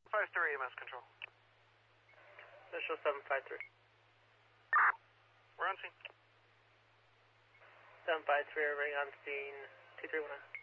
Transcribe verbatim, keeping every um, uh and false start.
five three E M S control. Initial seven five three. We're on scene. seven five three, ring on scene two three one nine.